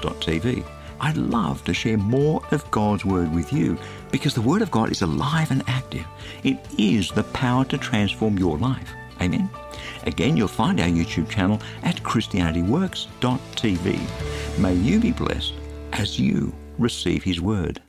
christianityworks.tv. I'd love to share more of God's Word with you because the Word of God is alive and active. It is the power to transform your life. Amen? Again, you'll find our YouTube channel at christianityworks.tv. May you be blessed as you receive His Word.